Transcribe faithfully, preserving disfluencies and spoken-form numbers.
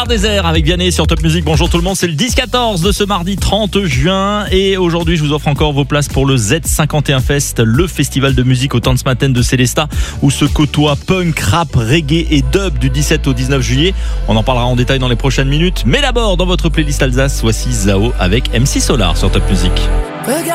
Boulevard Désert avec Vianney sur Top Music. Bonjour tout le monde, c'est le dix quatorze de ce mardi trente juin et aujourd'hui je vous offre encore vos places pour le Z cinquante et un Fest, le festival de musique au Tanzmatten de Célestat où se côtoient punk, rap, reggae et dub du dix-sept au dix-neuf juillet. On en parlera en détail dans les prochaines minutes, mais d'abord dans votre playlist Alsace, voici Zao avec M C Solar sur Top Music.